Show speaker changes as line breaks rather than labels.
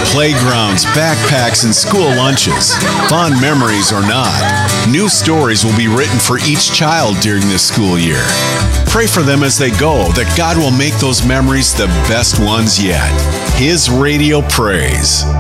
Playgrounds, backpacks, and school lunches. Fond memories or not, new stories will be written for each child during this school year. Pray for them as they go, that God will make those memories the best ones yet. His Radio Praise.